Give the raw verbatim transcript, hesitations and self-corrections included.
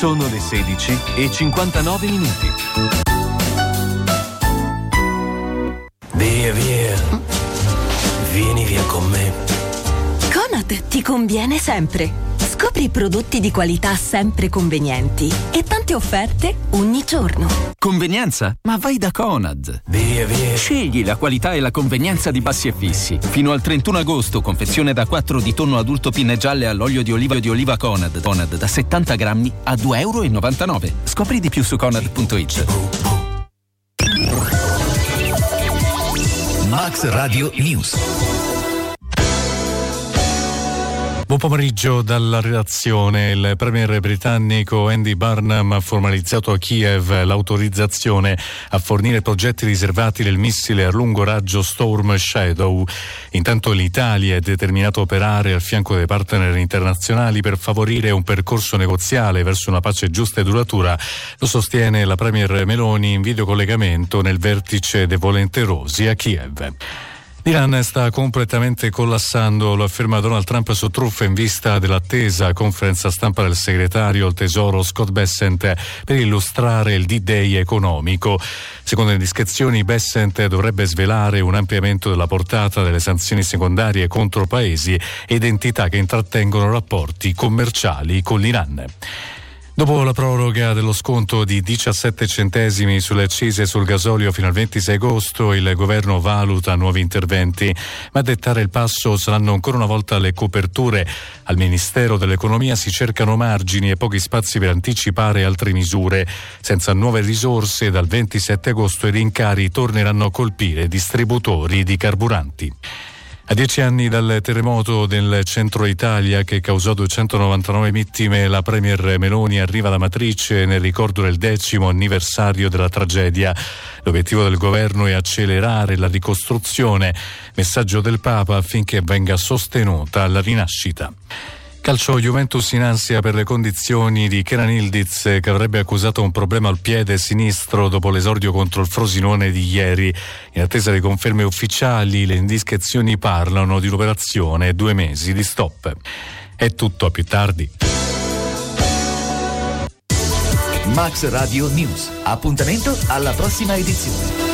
Sono le sedici e cinquantanove minuti. Via, via. Vieni via con me. Conad ti conviene sempre. Scopri prodotti di qualità sempre convenienti e tante offerte ogni giorno. Convenienza? Ma vai da Conad. Via, via. Scegli la qualità e la convenienza di Bassi e Fissi. Fino al trentuno agosto, confezione da quattro di tonno adulto pinne gialle all'olio di oliva di oliva Conad. Conad da settanta grammi a due e novantanove euro. Scopri di più su conad punto it. Max Radio News. Buon pomeriggio dalla redazione. Il premier britannico Andy Burnham ha formalizzato a Kiev l'autorizzazione a fornire progetti riservati del missile a lungo raggio Storm Shadow. Intanto l'Italia è determinata a operare al fianco dei partner internazionali per favorire un percorso negoziale verso una pace giusta e duratura, lo sostiene la premier Meloni in videocollegamento nel vertice dei volenterosi a Kiev. L'Iran sta completamente collassando, lo afferma Donald Trump su truffe in vista dell'attesa conferenza stampa del segretario al Tesoro Scott Bessent per illustrare il D-Day economico. Secondo le indiscrezioni, Bessent dovrebbe svelare un ampliamento della portata delle sanzioni secondarie contro paesi ed entità che intrattengono rapporti commerciali con l'Iran. Dopo la proroga dello sconto di diciassette centesimi sulle accise sul gasolio fino al ventisei agosto, il governo valuta nuovi interventi, ma a dettare il passo saranno ancora una volta le coperture. Al Ministero dell'Economia si cercano margini e pochi spazi per anticipare altre misure. Senza nuove risorse, dal ventisette agosto i rincari torneranno a colpire distributori di carburanti. A dieci anni dal terremoto del centro Italia che causò duecentonovantanove vittime, la premier Meloni arriva ad Amatrice nel ricordo del decimo anniversario della tragedia. L'obiettivo del governo è accelerare la ricostruzione. Messaggio del Papa affinché venga sostenuta la rinascita. Calcio, Juventus in ansia per le condizioni di Kenan Yildiz, che avrebbe accusato un problema al piede sinistro dopo l'esordio contro il Frosinone di ieri. In attesa di conferme ufficiali, le indiscrezioni parlano di un'operazione e due mesi di stop. È tutto, a più tardi. Max Radio News. Appuntamento alla prossima edizione.